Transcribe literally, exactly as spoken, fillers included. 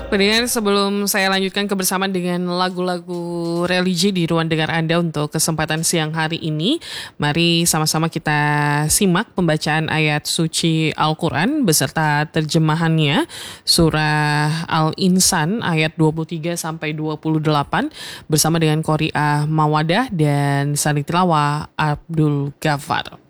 Pendengar, sebelum saya lanjutkan kebersamaan dengan lagu-lagu religi di ruang dengar Anda untuk kesempatan siang hari ini, mari sama-sama kita simak pembacaan ayat suci Al-Quran beserta terjemahannya, surah Al-Insan ayat dua puluh tiga sampai dua puluh delapan bersama dengan Qori'ah Mawadah dan Sani Tilawah Abdul Ghaffar.